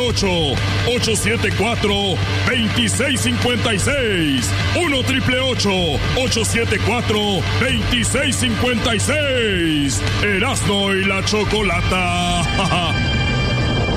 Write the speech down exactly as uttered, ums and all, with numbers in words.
ocho, ocho siete cuatro, dos seis cinco seis. uno triple ocho, ocho siete cuatro, dos seis cinco seis. Erasmo y la Chocolata.